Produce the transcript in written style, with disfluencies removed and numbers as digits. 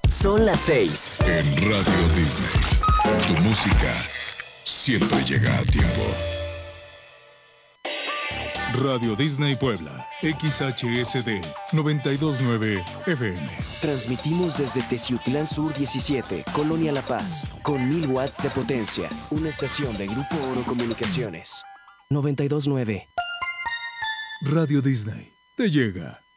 Son las 6. En Radio Disney, tu música siempre llega a tiempo. Radio Disney Puebla, XHSD 929 FM. Transmitimos desde Teciutlán Sur 17, Colonia La Paz, con 1000 watts de potencia. Una estación de Grupo Oro Comunicaciones. 929. Radio Disney te llega.